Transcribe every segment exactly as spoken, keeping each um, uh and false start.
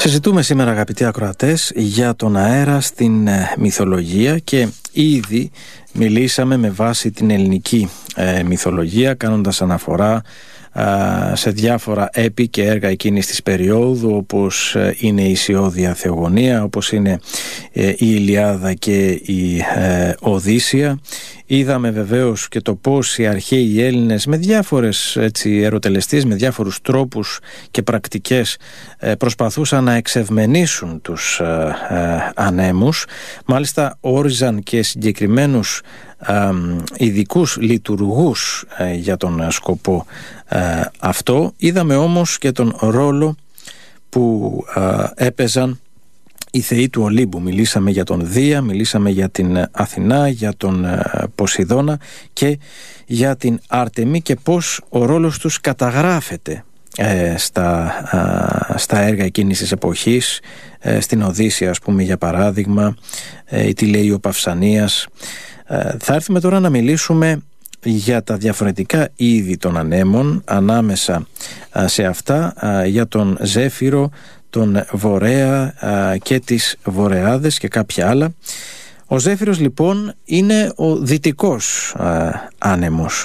Συζητούμε σήμερα, αγαπητοί ακροατές, για τον αέρα στην ε, μυθολογία και ήδη μιλήσαμε με βάση την ελληνική ε, μυθολογία, κάνοντας αναφορά ε, σε διάφορα έπι και έργα εκείνης της περίοδου, όπως ε, είναι η Ησιώδεια Θεογονία, όπως είναι ε, η Ηλιάδα και η ε, Οδύσσεια. Είδαμε βεβαίως και το πώς οι αρχαίοι Έλληνες με διάφορες έτσι, ερωτελεστίες, με διάφορους τρόπους και πρακτικές ε, προσπαθούσαν να εξευμενήσουν τους ε, ε, ανέμους. Μάλιστα όριζαν και συγκεκριμένους ε, ειδικούς λειτουργούς ε, για τον σκοπό ε, αυτό. Είδαμε όμως και τον ρόλο που ε, έπαιζαν οι θεοί του Ολύμπου. Μιλήσαμε για τον Δία, μιλήσαμε για την Αθηνά, για τον Ποσειδώνα και για την Άρτεμη και πώς ο ρόλος τους καταγράφεται ε, στα, α, στα έργα εκείνης της εποχής, ε, στην Οδύσσεια ας πούμε για παράδειγμα, ε, η τι λέει ο Παυσανίας. Ε, θα έρθουμε τώρα να μιλήσουμε για τα διαφορετικά είδη των ανέμων, ανάμεσα α, σε αυτά α, για τον Ζέφυρο, τον Βορέα α, και τις Βορεάδες και κάποια άλλα. Ο Ζέφυρος λοιπόν είναι ο δυτικός α, άνεμος.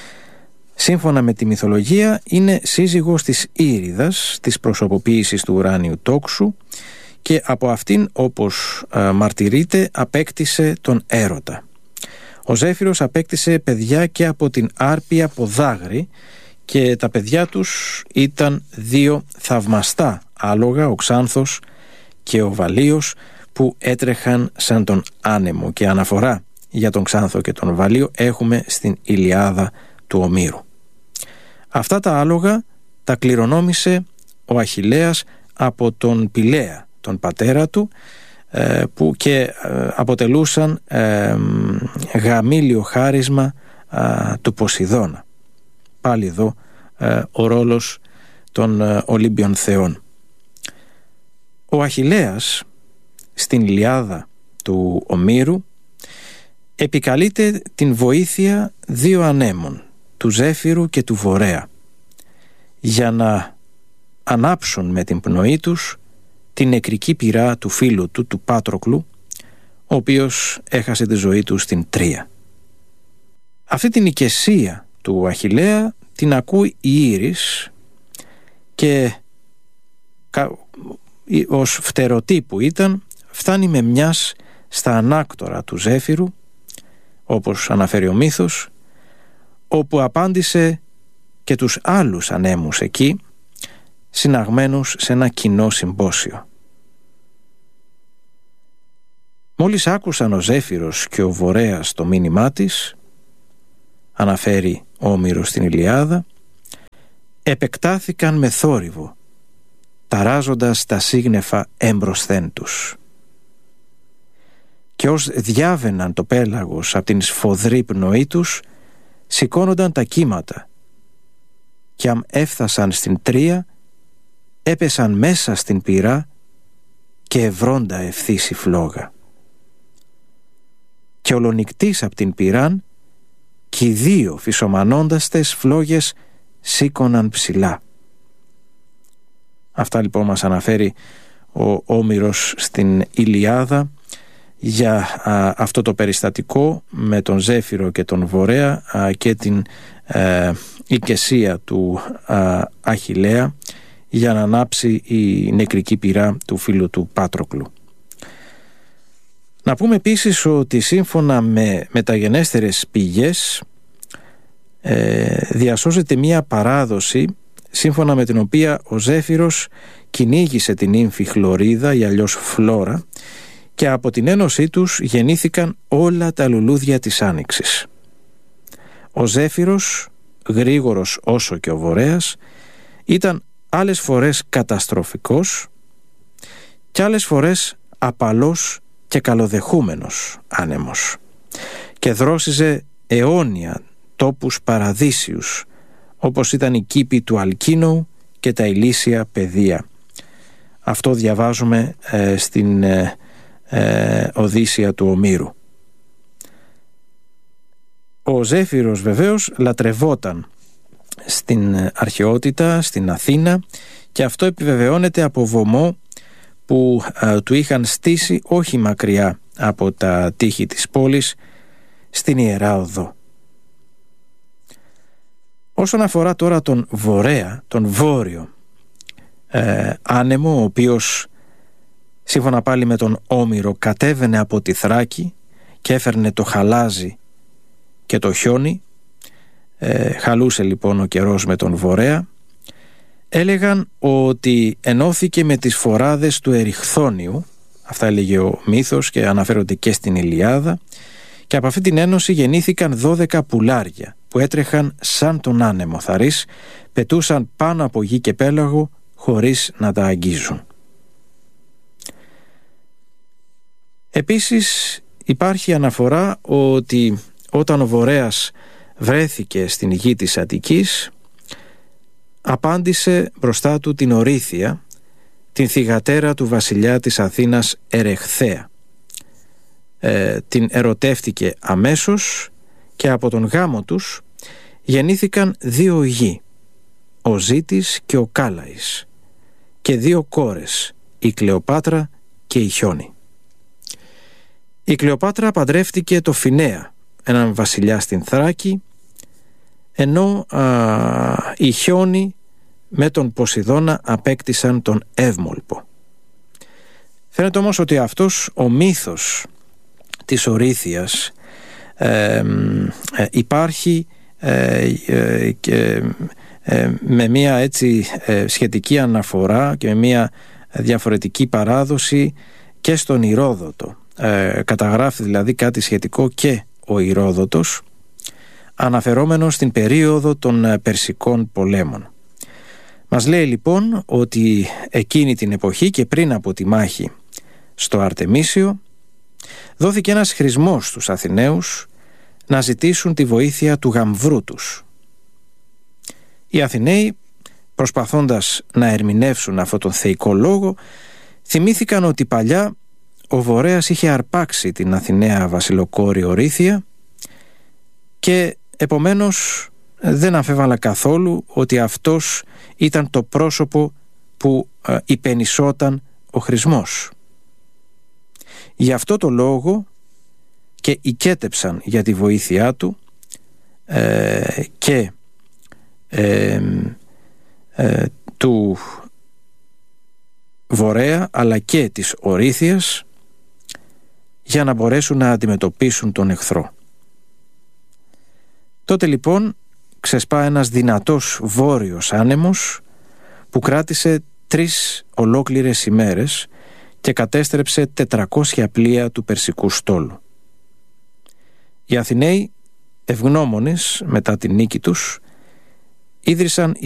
Σύμφωνα με τη μυθολογία είναι σύζυγος της Ήριδας, της προσωποποίησης του ουράνιου τόξου, και από αυτήν, όπως α, μαρτυρείται, απέκτησε τον έρωτα. Ο Ζέφυρος απέκτησε παιδιά και από την Άρπια Ποδάγρη και τα παιδιά τους ήταν δύο θαυμαστά άλογα, ο Ξάνθος και ο Βαλίος, που έτρεχαν σαν τον άνεμο, και αναφορά για τον Ξάνθο και τον Βαλίο έχουμε στην Ηλιάδα του Ομήρου. Αυτά τα άλογα τα κληρονόμησε ο Αχιλλέας από τον Πηλαία, τον πατέρα του, που και αποτελούσαν γαμήλιο χάρισμα του Ποσειδώνα. Πάλι εδώ ο ρόλος των Ολύμπιων θεών. Ο Αχιλλέας στην Ηλιάδα του Ομήρου επικαλείται την βοήθεια δύο ανέμων, του Ζέφυρου και του Βορέα, για να ανάψουν με την πνοή τους την νεκρική πυρά του φίλου του, του Πάτροκλου, ο οποίος έχασε τη ζωή του στην Τρία. Αυτή την οικεσία του Αχιλλέα την ακούει η Ήρης και ως φτερωτή που ήταν φτάνει με μιας στα ανάκτορα του Ζέφυρου, όπως αναφέρει ο μύθος, όπου απάντησε και τους άλλους ανέμους εκεί, συναγμένους σε ένα κοινό συμπόσιο. Μόλις άκουσαν ο Ζέφυρος και ο Βορέας το μήνυμά της, αναφέρει ο Όμηρος στην Ηλιάδα, επεκτάθηκαν με θόρυβο, ταράζοντας τα σύγνεφα έμπροσθεν τους. Και ως διάβαιναν το πέλαγος από την σφοδρή πνοή τους, σηκώνονταν τα κύματα, και αν έφτασαν στην Τρία, έπεσαν μέσα στην πυρά και ευρώντα ευθύς η φλόγα. Και ολονικτής απ' την πυράν, κι οι δύο φυσομανώνταστες φλόγες σήκωναν ψηλά. Αυτά λοιπόν μας αναφέρει ο Όμηρος στην Ηλιάδα για α, αυτό το περιστατικό με τον Ζέφυρο και τον Βορέα α, και την ε, οικεσία του α, Αχιλλέα για να ανάψει η νεκρική πυρά του φίλου του Πάτροκλου. Να πούμε επίσης ότι σύμφωνα με μεταγενέστερες πηγές ε, διασώζεται μία παράδοση σύμφωνα με την οποία ο Ζέφυρος κυνήγησε την ύμφη Χλωρίδα ή αλλιώς Φλόρα, και από την ένωσή τους γεννήθηκαν όλα τα λουλούδια της Άνοιξης. Ο Ζέφυρος, γρήγορος όσο και ο Βορέας, ήταν άλλες φορές καταστροφικός και άλλες φορές απαλός και καλοδεχούμενος άνεμος, και δρόσιζε αιώνια τόπους παραδείσιους, όπως ήταν η κήπη του Αλκίνοου και τα ηλίσια πεδία. Αυτό διαβάζουμε ε, στην ε, ε, Οδύσσεια του Ομήρου. Ο Ζέφυρος βεβαίως λατρευόταν στην αρχαιότητα, στην Αθήνα, και αυτό επιβεβαιώνεται από βωμό που ε, του είχαν στήσει όχι μακριά από τα τείχη της πόλης, στην Ιερά Οδό. Όσον αφορά τώρα τον βορέα, τον βόρειο ε, άνεμο, ο οποίος σύμφωνα πάλι με τον Όμηρο κατέβαινε από τη Θράκη και έφερνε το χαλάζι και το χιόνι, ε, χαλούσε λοιπόν ο καιρός με τον βορέα, έλεγαν ότι ενώθηκε με τις φοράδες του Εριχθόνιου, αυτά έλεγε ο μύθος και αναφέρονται και στην Ηλιάδα, και από αυτή την ένωση γεννήθηκαν δώδεκα πουλάρια που έτρεχαν σαν τον άνεμο θαρής, πετούσαν πάνω από γη και πέλαγο χωρίς να τα αγγίζουν. Επίσης υπάρχει αναφορά ότι όταν ο Βορέας βρέθηκε στην γη της Αττικής, απάντησε μπροστά του την Ορύθια, την θυγατέρα του βασιλιά της Αθήνας Ερεχθέα. Ε, την ερωτεύτηκε αμέσως και από τον γάμο τους γεννήθηκαν δύο γη, ο Ζήτης και ο Κάλαης, και δύο κόρες, η Κλεοπάτρα και η Χιόνη. Η Κλεοπάτρα παντρεύτηκε το Φινέα, έναν βασιλιά στην Θράκη, ενώ α, η Χιόνη με τον Ποσειδώνα απέκτησαν τον Εύμολπο. Φαίνεται όμως ότι αυτός ο μύθος της Ορύθιας ε, ε, υπάρχει ε, ε, και, ε, με μια έτσι ε, σχετική αναφορά και με μια διαφορετική παράδοση και στον Ηρόδοτο. Ε, καταγράφει δηλαδή κάτι σχετικό και ο Ηρόδοτος, αναφερόμενος στην περίοδο των Περσικών πολέμων. Μας λέει λοιπόν ότι εκείνη την εποχή και πριν από τη μάχη στο Αρτεμίσιο δόθηκε ένας χρησμός στους Αθηναίους να ζητήσουν τη βοήθεια του γαμβρού τους. Οι Αθηναίοι, προσπαθώντας να ερμηνεύσουν αυτόν τον θεϊκό λόγο, θυμήθηκαν ότι παλιά ο Βορέας είχε αρπάξει την Αθηναία βασιλοκόρη Ορύθια και επομένως δεν αμφέβαλα καθόλου ότι αυτός ήταν το πρόσωπο που ε, υπενισόταν ο χρησμός. Γι' αυτό το λόγο και οικέτεψαν για τη βοήθειά του ε, και ε, ε, του Βορέα αλλά και της Ορύθιας για να μπορέσουν να αντιμετωπίσουν τον εχθρό. Τότε λοιπόν ξεσπά ένας δυνατός βόρειος άνεμος που κράτησε τρεις ολόκληρες ημέρες και κατέστρεψε τετρακόσια πλοία του Περσικού στόλου. Οι Αθηναίοι, ευγνώμονες μετά την νίκη τους, ίδρυσαν